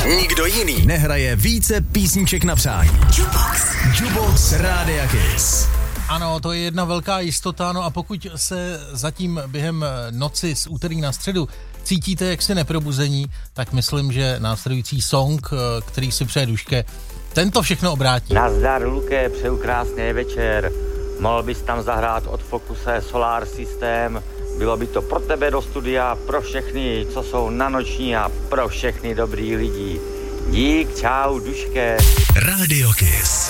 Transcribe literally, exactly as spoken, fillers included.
Nikdo jiný nehraje více písniček na přání. Jukebox. Jukebox Rádia Kiss. Ano, to je jedna velká jistota, no a pokud se zatím během noci z úterý na středu cítíte jaksi neprobuzení, tak myslím, že následující song, který si přeje Duške, tento všechno obrátí. Nazdar, Luke, přeju krásný večer. Mohl bys tam zahrát od Focuse Solar System. Bylo by to pro tebe do studia, pro všechny, co jsou na noční a pro všechny dobrý lidi. Dík, čau, Duške. Radio Kiss.